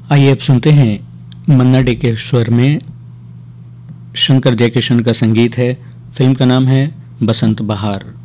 आइए अब सुनते हैं मन्ना डे के स्वर में शंकर जयकिशन का संगीत है। फिल्म का नाम है बसंत बहार।